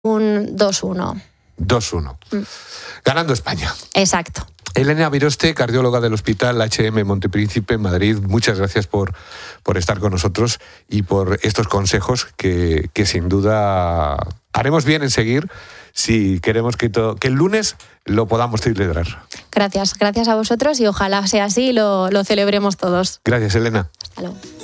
Un 2-1. 2-1. Ganando España. Exacto. Elena Viroste, cardióloga del Hospital HM Montepríncipe en Madrid, muchas gracias por estar con nosotros y por estos consejos que sin duda haremos bien en seguir si queremos que el lunes lo podamos celebrar. Gracias a vosotros y ojalá sea así y lo celebremos todos. Gracias, Elena. Hasta luego.